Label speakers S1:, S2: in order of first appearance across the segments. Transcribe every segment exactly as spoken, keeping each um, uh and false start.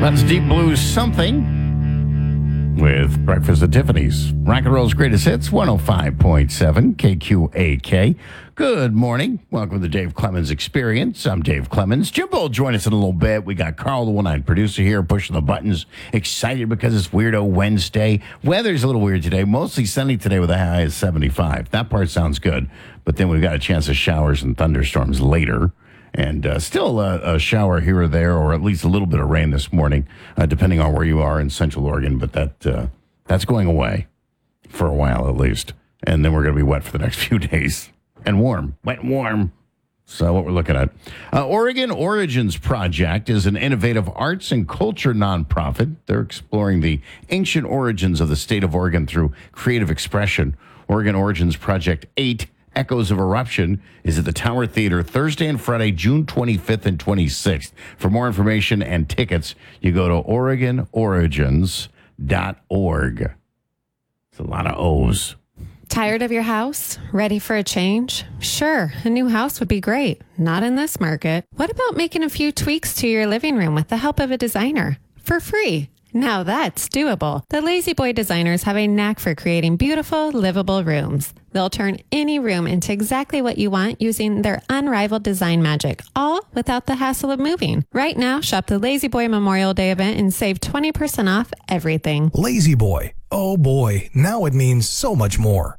S1: That's Deep Blue Something with Breakfast at Tiffany's. Rock and Roll's Greatest Hits, one oh five point seven K Q A K. Good morning. Welcome to the Dave Clemens Experience. I'm Dave Clemens. Jimbo will join us in a little bit. We got Carl, the one-eyed producer here, pushing the buttons. Excited because it's Weirdo Wednesday. Weather's a little weird today. Mostly sunny today with a high of seventy-five. That part sounds good. But then we've got a chance of showers and thunderstorms later. And uh, still a, a shower here or there, or at least a little bit of rain this morning, uh, depending on where you are in Central Oregon. But that uh, that's going away for a while at least. And then we're going to be wet for the next few days. And warm. Wet and warm. So what we're looking at. Uh, Oregon Origins Project is an innovative arts and culture nonprofit. They're exploring the ancient origins of the state of Oregon through creative expression. Oregon Origins Project eight, Echoes of Eruption, is at the Tower Theater Thursday and Friday, June twenty-fifth and twenty-sixth. For more information and tickets, you go to Oregon Origins dot org. It's a lot of O's.
S2: Tired of your house? Ready for a change? Sure, a new house would be great. Not in this market. What about making a few tweaks to your living room with the help of a designer? For free. Now that's doable. The Lazy Boy designers have a knack for creating beautiful, livable rooms. They'll turn any room into exactly what you want using their unrivaled design magic, all without the hassle of moving. Right now, shop the Lazy Boy Memorial Day event and save twenty percent off everything.
S3: Lazy Boy. Oh boy, now it means so much more.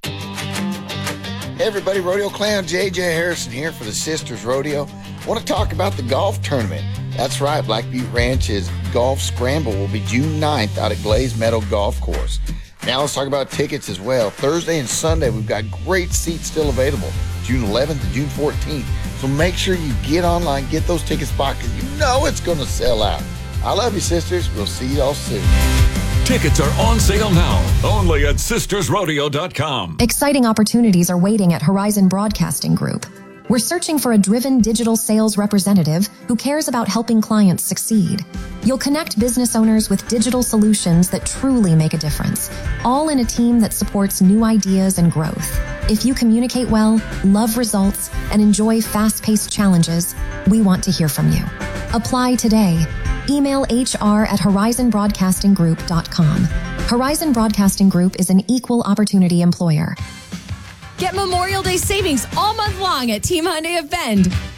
S4: Hey everybody, Rodeo Clown J J Harrison here for the Sisters Rodeo. I want to talk about the golf tournament. That's right, Black Butte Ranch's Golf Scramble will be June ninth out at Glaze Meadow Golf Course. Now let's talk about tickets as well. Thursday and Sunday, we've got great seats still available, June eleventh and June fourteenth. So make sure you get online, get those tickets bought, because you know it's going to sell out. I love you, sisters. We'll see you all soon.
S5: Tickets are on sale now, only at sisters rodeo dot com.
S6: Exciting opportunities are waiting at Horizon Broadcasting Group. We're searching for a driven digital sales representative who cares about helping clients succeed. You'll connect business owners with digital solutions that truly make a difference, all in a team that supports new ideas and growth. If you communicate well, love results, and enjoy fast-paced challenges, we want to hear from you. Apply today. Email H R at horizon broadcasting group dot com. Horizon Broadcasting Group is an equal opportunity employer.
S7: Get Memorial Day savings all month long at Team Hyundai of Bend.